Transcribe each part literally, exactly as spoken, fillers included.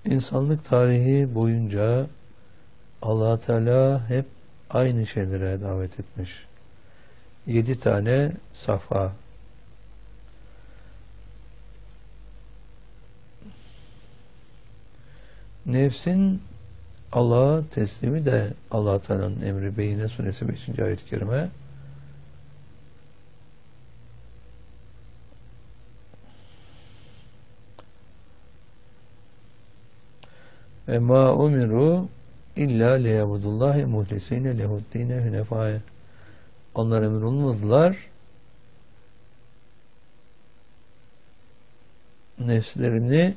İnsanlık tarihi boyunca Allah Teala hep aynı şeylere davet etmiş. Yedi tane safa. Nefsin Allah'a teslimi de Allah Teala'nın emri. Beyine suresi beşinci ayet-i kerime. Ve ma umiru illa liyabudullahi muhlisine lehuddine hünefâye. Onlar emir olmadılar. Nefslerini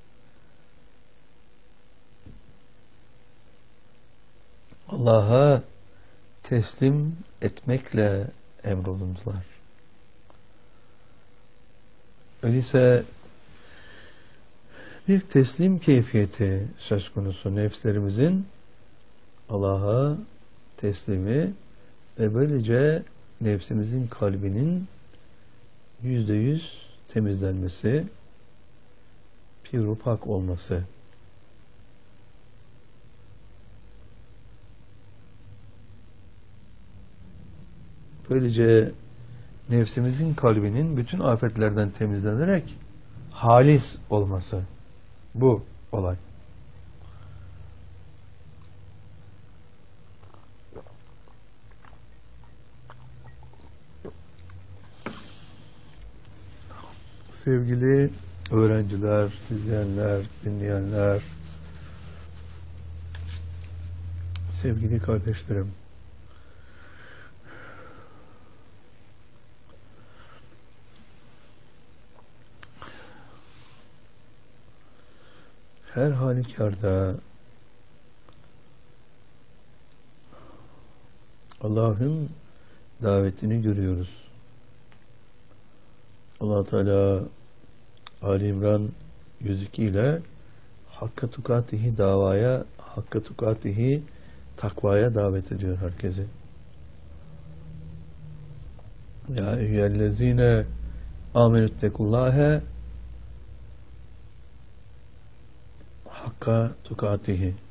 Allah'a teslim etmekle emrolundular. Öyleyse bir teslim keyfiyeti söz konusu nefslerimizin Allah'a teslimi ve böylece nefsimizin kalbinin yüzde yüz temizlenmesi, pür pak olması. Böylece nefsimizin kalbinin bütün afetlerden temizlenerek halis olması. Bu olay. Sevgili öğrenciler, izleyenler, dinleyenler, sevgili kardeşlerim, her halükarda Allah'ın davetini görüyoruz. Allah Teala Ali İmran yüz iki ile Hakka tukatihi davaya, Hakka tukatihi takvaya davet ediyor herkesi. Ya eyyühellezine amenüttekullâhe Hakka tukatihi.